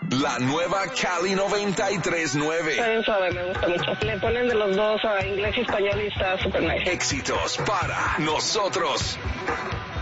La nueva Cali 93.9. Está bien suave, me gusta mucho. Le ponen de los dos a inglés y español y está súper nice. Éxitos para nosotros.